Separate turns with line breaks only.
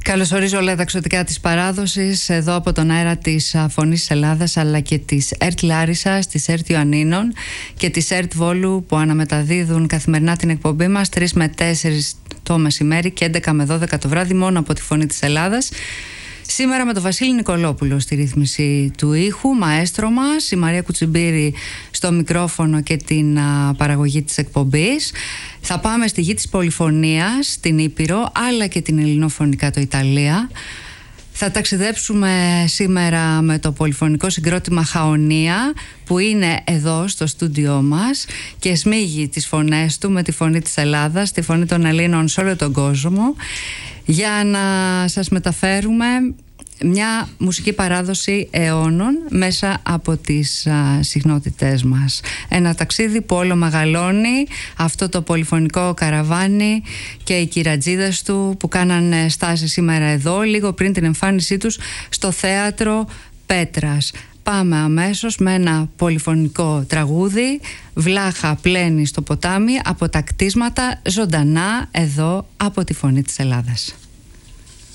Καλωσορίζω όλα τα εξωτικά της παράδοσης εδώ από τον αέρα της Φωνής της Ελλάδας, αλλά και της ΕΡΤ Λάρισσας, της ΕΡΤ Ιωαννίνων και της ΕΡΤ Βόλου, που αναμεταδίδουν καθημερινά την εκπομπή μας 3 με 4 το μεσημέρι και 11 με 12 το βράδυ, μόνο από τη Φωνή της Ελλάδας. Σήμερα με τον Βασίλη Νικολόπουλο στη ρύθμιση του ήχου, μαέστρο μας, η Μαρία Κουτσιμπήρη στο μικρόφωνο και την παραγωγή της εκπομπής. Θα πάμε στη γη της πολυφωνίας, στην Ήπειρο, αλλά και την ελληνοφωνικά το Ιταλία. Θα ταξιδέψουμε σήμερα με το πολυφωνικό συγκρότημα Χαονία, που είναι εδώ στο στούντιό μας και σμίγει τις φωνές του με τη Φωνή της Ελλάδας, τη φωνή των Ελλήνων σε όλο τον κόσμο, για να σας μεταφέρουμε μια μουσική παράδοση αιώνων μέσα από τις συχνότητές μας. Ένα ταξίδι που όλο μεγαλώνει, αυτό το πολυφωνικό καραβάνι και οι κυρατζίδες του που κάνανε στάση σήμερα εδώ, λίγο πριν την εμφάνισή τους στο θέατρο Πέτρας. Πάμε αμέσως με ένα πολυφωνικό τραγούδι, «Βλάχα πλένει στο ποτάμι», από τα κτίσματα, ζωντανά εδώ από τη Φωνή της Ελλάδας.